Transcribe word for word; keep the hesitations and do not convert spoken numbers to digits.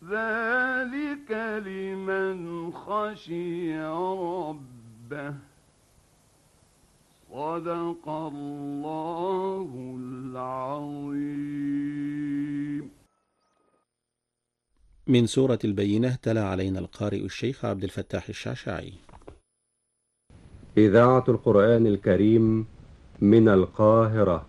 ذلك لمن خشي ربه. صدق الله العظيم. من سورة البينة تلا علينا القارئ الشيخ عبد الفتاح الشعشاعي. إذاعة القرآن الكريم من القاهرة.